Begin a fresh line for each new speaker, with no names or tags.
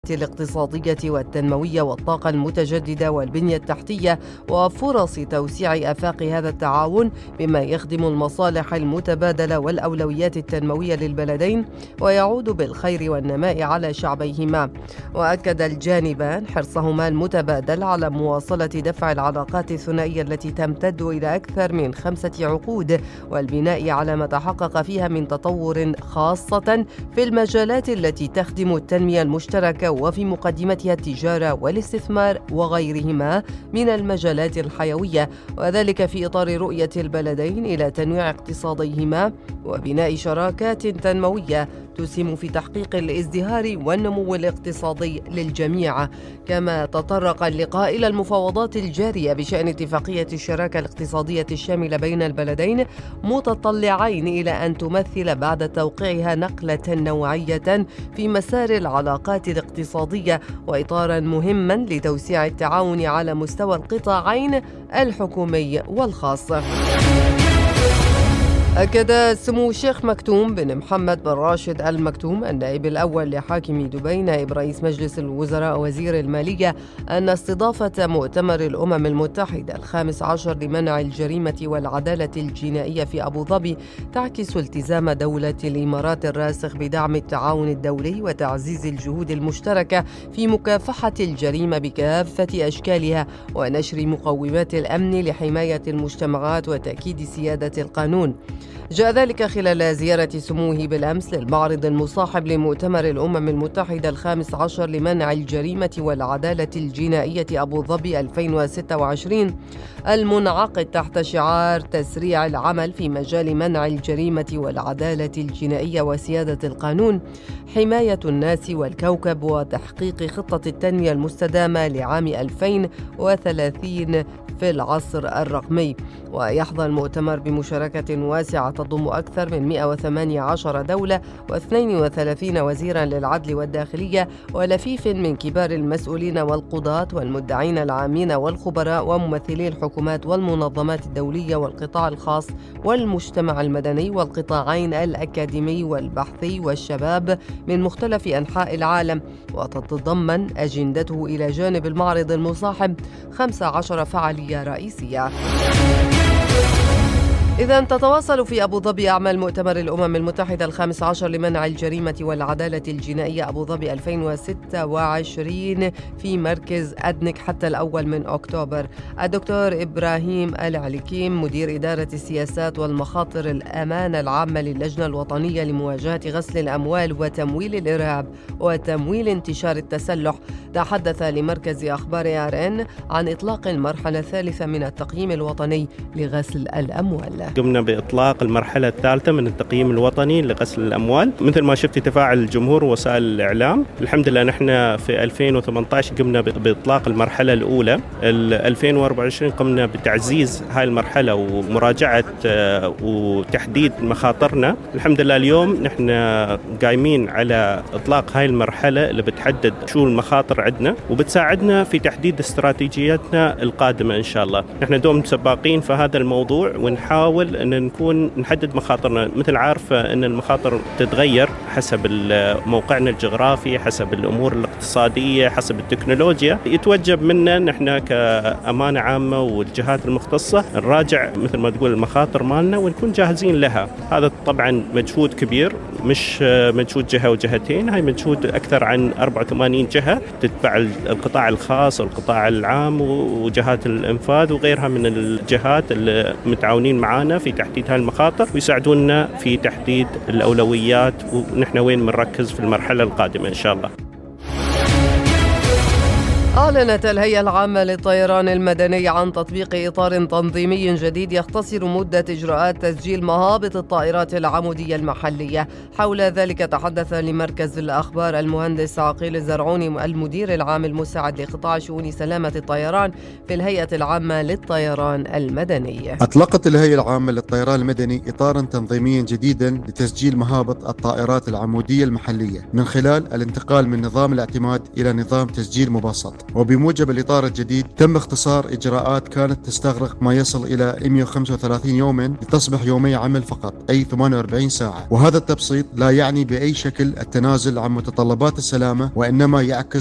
الاقتصادية والتنموية والطاقة المتجددة والبنية التحتية وفرص توسيع آفاق هذا التعاون بما يخدم المصالح المتبادلة والأولويات التنموية للبلدين ويعود بالخير والنماء على شعبيهما. وأكد الجانبان حرصهما المتبادل على مواصلة دفع العلاقات الثنائية التي تمتد إلى أكثر من 5 عقود والبناء على ما تحقق فيها من تطور خاصة في المجالات التي تخدم التنمية المشتركة وفي مقدمتها التجارة والاستثمار وغيرهما من المجالات الحيوية، وذلك في إطار رؤية البلدين إلى تنويع اقتصاديهما وبناء شراكات تنموية تسهم في تحقيق الازدهار والنمو الاقتصادي للجميع. كما تطرق اللقاء إلى المفاوضات الجارية بشأن اتفاقية الشراكة الاقتصادية الشاملة بين البلدين، متطلعين إلى أن تمثل بعد توقيعها نقلة نوعية في مسار العلاقات الاقتصادية وإطارا مهما لتوسيع التعاون على مستوى القطاعين الحكومي والخاص. أكد سمو الشيخ مكتوم بن محمد بن راشد آل مكتوم النائب الأول لحاكم دبي نائب رئيس مجلس الوزراء وزير المالية أن استضافة مؤتمر الأمم المتحدة 15 لمنع الجريمة والعدالة الجنائية في أبو ظبي تعكس التزام دولة الإمارات الراسخ بدعم التعاون الدولي وتعزيز الجهود المشتركة في مكافحة الجريمة بكافة أشكالها ونشر مقومات الأمن لحماية المجتمعات وتأكيد سيادة القانون. جاء ذلك خلال زيارة سموه بالأمس للمعرض المصاحب لمؤتمر الأمم المتحدة 15 لمنع الجريمة والعدالة الجنائية أبو ظبي 2026 المنعقد تحت شعار تسريع العمل في مجال منع الجريمة والعدالة الجنائية وسيادة القانون، حماية الناس والكوكب وتحقيق خطة التنمية المستدامة لعام 2030 في العصر الرقمي. ويحظى المؤتمر بمشاركة واسعة تضم أكثر من 118 دولة و32 وزيرا للعدل والداخلية ولفيف من كبار المسؤولين والقضاة والمدعين العامين والخبراء وممثلي الحكومات والمنظمات الدولية والقطاع الخاص والمجتمع المدني والقطاعين الأكاديمي والبحثي والشباب من مختلف أنحاء العالم. وتتضمن أجندته إلى جانب المعرض المصاحب 15 فعالية رئيسية. إذن تتواصل في أبو ظبي أعمال مؤتمر الأمم المتحدة 15 لمنع الجريمة والعدالة الجنائية أبو ظبي 2026 في مركز أدنك حتى الأول من أكتوبر. الدكتور إبراهيم العليكيم مدير إدارة السياسات والمخاطر الأمانة العامة للجنة الوطنية لمواجهة غسل الأموال وتمويل الإرهاب وتمويل انتشار التسلح تحدث لمركز أخبار ARN عن إطلاق المرحلة الثالثة من التقييم الوطني لغسل الأموال.
قمنا بإطلاق المرحلة الثالثة من التقييم الوطني لغسل الأموال. مثل ما شفت تفاعل الجمهور ووسائل الإعلام، الحمد لله نحن في 2018 قمنا بإطلاق المرحلة الأولى. 2024 قمنا بتعزيز هاي المرحلة ومراجعة وتحديد مخاطرنا. الحمد لله اليوم نحن قايمين على إطلاق هاي المرحلة اللي بتحدد شو المخاطر عندنا وبتساعدنا في تحديد استراتيجيتنا القادمة إن شاء الله. نحن دوم سباقين في هذا الموضوع ونحاول أن نحدد مخاطرنا. مثل عارفة أن المخاطر تتغير حسب موقعنا الجغرافي، حسب الأمور الاقتصادية، حسب التكنولوجيا. يتوجب منا نحن كأمانة عامة والجهات المختصة نراجع مثل ما تقول المخاطر مالنا ونكون جاهزين لها. هذا طبعا مجهود كبير، مش مجهود جهة وجهتين، هاي مجهود أكثر عن 84 جهة تتبع القطاع الخاص والقطاع العام وجهات الإنفاذ وغيرها من الجهات اللي متعاونين معنا في تحديد هاي المخاطر ويساعدونا في تحديد الأولويات ونحن وين بنركز في المرحلة القادمة إن شاء الله.
أعلنت الهيئة العامة للطيران المدني عن تطبيق إطار تنظيمي جديد يختصر مدة إجراءات تسجيل مهابط الطائرات العمودية المحلية. حول ذلك تحدث لمركز الأخبار المهندس عقيل الزرعوني المدير العام المساعد لقطاع شؤون سلامة الطيران في الهيئة العامة للطيران المدني.
أطلقت الهيئة العامة للطيران المدني إطارا تنظيميا جديدا لتسجيل مهابط الطائرات العمودية المحلية من خلال الانتقال من نظام الاعتماد إلى نظام تسجيل مبسط. وبموجب الإطار الجديد تم اختصار إجراءات كانت تستغرق ما يصل إلى 135 يوما لتصبح يومي عمل فقط، أي 48 ساعة. وهذا التبسيط لا يعني بأي شكل التنازل عن متطلبات السلامة، وإنما يعكس